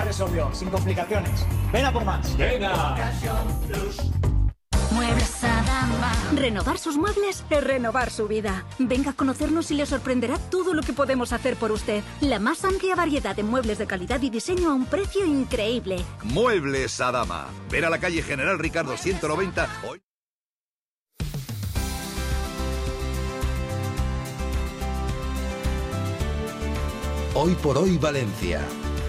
es obvio, sin complicaciones. Ven a por más. ¡Venga! Muebles Adama. Renovar sus muebles es renovar su vida. Venga a conocernos y le sorprenderá todo lo que podemos hacer por usted. La más amplia variedad de muebles de calidad y diseño a un precio increíble. Muebles Adama. Ver a la calle General Ricardo 190. Hoy... Hoy por hoy Valencia.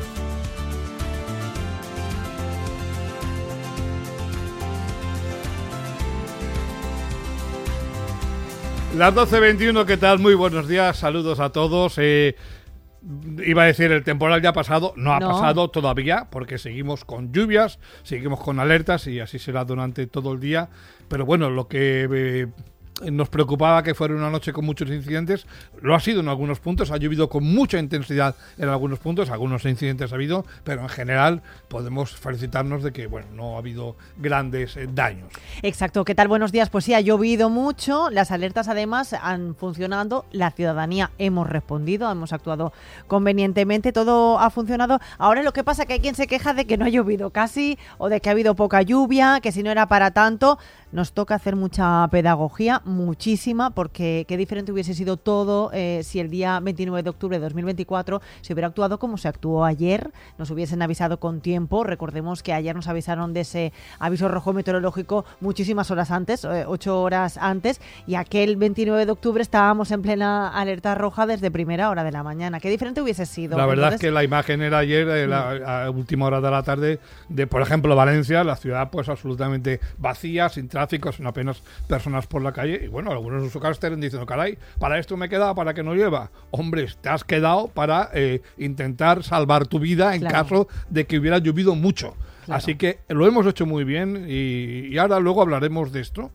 Las 12:21, ¿qué tal? Muy buenos días, saludos a todos. Iba a decir, el temporal ya ha pasado, no ha pasado todavía, porque seguimos con lluvias, seguimos con alertas y así será durante todo el día. Pero bueno, lo que nos preocupaba que fuera una noche con muchos incidentes, lo ha sido en algunos puntos, ha llovido con mucha intensidad en algunos puntos, algunos incidentes ha habido, pero en general podemos felicitarnos de que, bueno, no ha habido grandes daños. Exacto, ¿qué tal? Buenos días. Pues sí, ha llovido mucho, las alertas además han funcionado, la ciudadanía hemos respondido, hemos actuado convenientemente, todo ha funcionado. Ahora lo que pasa es que hay quien se queja de que no ha llovido casi o de que ha habido poca lluvia, que si no era para tanto. Nos toca hacer mucha pedagogía, muchísima, porque qué diferente hubiese sido todo si el día 29 de octubre de 2024 se hubiera actuado como se actuó ayer, nos hubiesen avisado con tiempo. Recordemos que ayer nos avisaron de ese aviso rojo meteorológico muchísimas horas antes, 8 horas antes, y aquel 29 de octubre estábamos en plena alerta roja desde primera hora de la mañana. Qué diferente hubiese sido. La verdad es que la imagen era ayer, a última hora de la tarde, de, por ejemplo, Valencia, la ciudad pues absolutamente vacía, sin tráfico, sin apenas personas por la calle, y bueno, algunos de sus casos estarán diciendo, caray, para esto me he quedado, para que no llueva. Hombre, te has quedado para intentar salvar tu vida en caso de que hubiera llovido mucho. Claro. Así que lo hemos hecho muy bien y ahora luego hablaremos de esto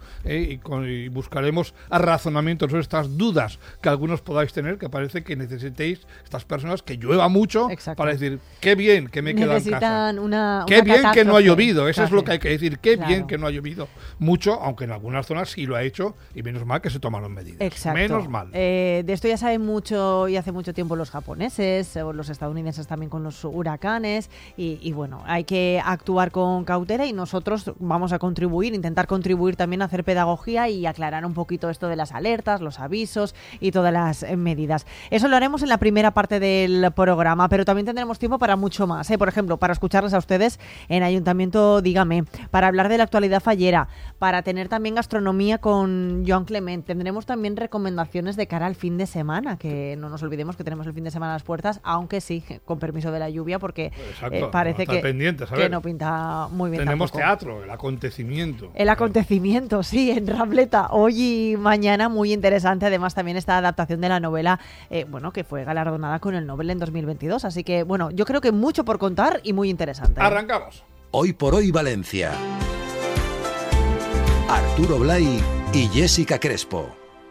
y buscaremos razonamientos sobre estas dudas que algunos podáis tener, que parece que necesitéis, estas personas, que llueva mucho. Exacto. Para decir, qué bien que me he quedado en casa. Qué bien que no ha llovido, eso es lo que hay que decir, qué bien que no ha llovido mucho, aunque en algunas zonas sí lo ha hecho y menos mal que se tomaron medidas. Exacto. Menos mal. De esto ya saben mucho y hace mucho tiempo los japoneses, o los estadounidenses también con los huracanes y bueno, hay que actuar con cautela y nosotros vamos a intentar contribuir también a hacer pedagogía y aclarar un poquito esto de las alertas, los avisos y todas las medidas. Eso lo haremos en la primera parte del programa, pero también tendremos tiempo para mucho más, por ejemplo, para escucharles a ustedes en Ayuntamiento Dígame, para hablar de la actualidad fallera, para tener también gastronomía con Joan Clement. Tendremos también recomendaciones de cara al fin de semana, que no nos olvidemos que tenemos el fin de semana a las puertas, aunque sí, con permiso de la lluvia, porque parece que no pinta muy bien. Tenemos tampoco. teatro, el acontecimiento. El acontecimiento, sí, en Rambleta, hoy y mañana, muy interesante. Además, también esta adaptación de la novela, que fue galardonada con el Nobel en 2022. Así que, bueno, yo creo que mucho por contar y muy interesante. Arrancamos. Hoy por hoy Valencia. Arturo Blay y Jessica Crespo.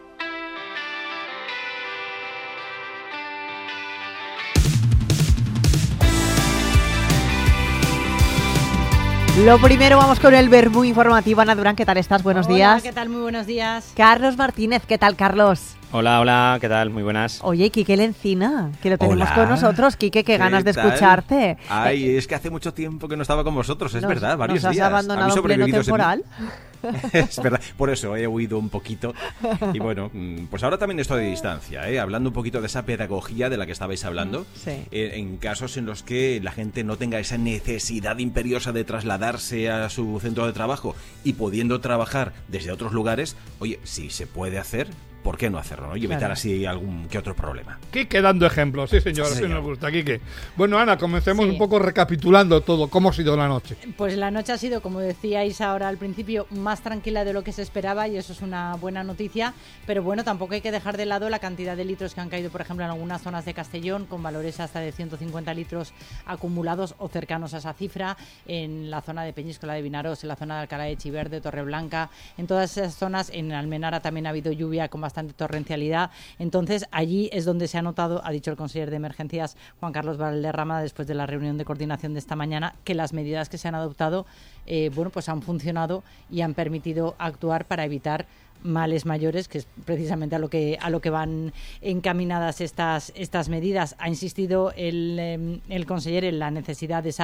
Lo primero, vamos con el verbú informativo. Ana Durán, ¿qué tal estás? Buenos días. ¿Qué tal? Muy buenos días. Carlos Martínez, ¿qué tal, Carlos? Hola, ¿qué tal? Muy buenas. Oye, Quique Lencina, que lo tenemos con nosotros. Quique, qué ganas de escucharte. Ay, es que hace mucho tiempo que no estaba con vosotros, es verdad, varios días. ¿Nos has abandonado en pleno temporal? Es verdad, por eso he huido un poquito. Y bueno, pues ahora también estoy de distancia, hablando un poquito de esa pedagogía de la que estabais hablando. Sí. En casos en los que la gente no tenga esa necesidad imperiosa de trasladarse a su centro de trabajo y pudiendo trabajar desde otros lugares, oye, si se puede hacer, ¿por qué no hacerlo, no? Y evitar así algún que otro problema. Quique dando ejemplos, sí señor, sí nos gusta, Quique. Bueno, Ana, comencemos un poco recapitulando todo, ¿cómo ha sido la noche? Pues la noche ha sido, como decíais ahora al principio, más tranquila de lo que se esperaba y eso es una buena noticia, pero bueno, tampoco hay que dejar de lado la cantidad de litros que han caído, por ejemplo, en algunas zonas de Castellón, con valores hasta de 150 litros acumulados o cercanos a esa cifra, en la zona de Peñíscola de Vinaros, en la zona de Alcalá de Chiverde, Torreblanca, en todas esas zonas, en Almenara también ha habido lluvia con bastante torrencialidad. Entonces, allí es donde se ha notado, ha dicho el consejero de Emergencias, Juan Carlos Valderrama, después de la reunión de coordinación de esta mañana, que las medidas que se han adoptado, pues han funcionado y han permitido actuar para evitar males mayores, que es precisamente a lo que van encaminadas estas medidas. Ha insistido el consejero en la necesidad de esa